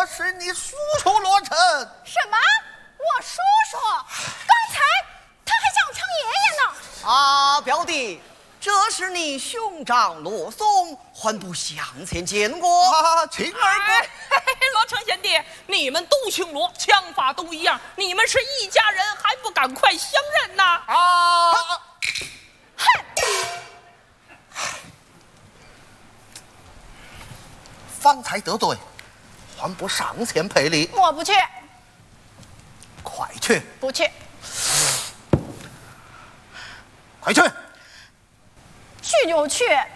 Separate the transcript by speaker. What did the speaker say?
Speaker 1: 我是你叔叔罗成。
Speaker 2: 什么？我叔叔？刚才他还想称爷爷呢。
Speaker 3: 啊，表弟，这是你兄长罗松，还不向前见过？
Speaker 1: 啊，亲二哥。
Speaker 4: 罗成贤弟，你们都姓罗，枪法都一样，你们是一家人，还不赶快相认呐？
Speaker 1: 啊！
Speaker 2: 哼！
Speaker 1: 方才得罪，还不上前赔礼？
Speaker 2: 我不去，
Speaker 1: 快去！
Speaker 2: 不去，
Speaker 1: 快去！
Speaker 2: 去就去。